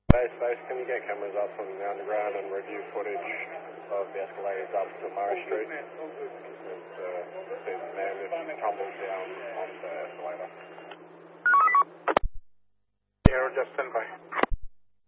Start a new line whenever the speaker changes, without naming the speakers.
Base, can you get cameras up from the underground and review footage of the escalators up to Murray Street? There's a man that tumbled down on